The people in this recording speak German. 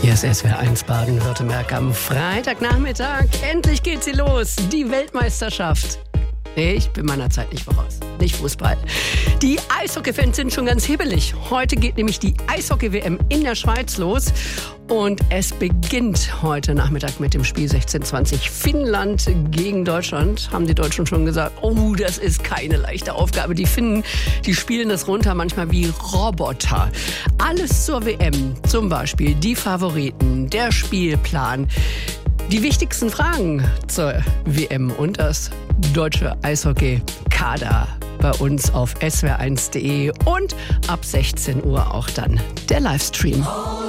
Hier ist SWR1 Baden-Württemberg am Freitagnachmittag. Endlich geht sie los, die Weltmeisterschaft. Ich bin meiner Zeit nicht voraus, nicht Fußball. Die Eishockey-Fans sind schon ganz hibbelig. Heute geht nämlich die Eishockey-WM in der Schweiz los. Und es beginnt heute Nachmittag mit dem Spiel 16:20 Finnland gegen Deutschland. Haben die Deutschen schon gesagt, oh, das ist keine leichte Aufgabe. Die Finnen, die spielen das runter manchmal wie Roboter. Alles zur WM, zum Beispiel die Favoriten, der Spielplan, die wichtigsten Fragen zur WM und das deutsche Eishockey-Kader bei uns auf swr1.de und ab 16 Uhr auch dann der Livestream.